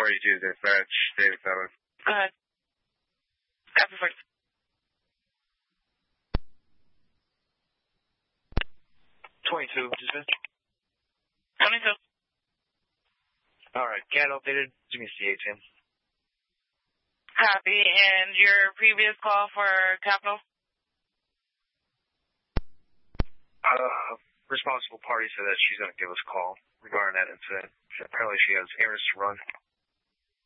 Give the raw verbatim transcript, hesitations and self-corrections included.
forty-two dispatch, state of seven. Go ahead. Copy for twenty-two, dispatch. twenty-two. All right, cat updated. Give me C H M. Copy. And your previous call for Capital? Uh, responsible party said that she's going to give us a call regarding that incident. Apparently she has errands to run.